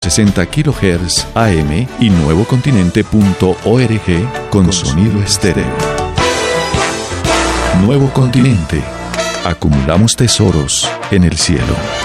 860 kHz AM y nuevocontinente.org con sonido estéreo. Nuevo Continente. Acumulamos tesoros en el cielo.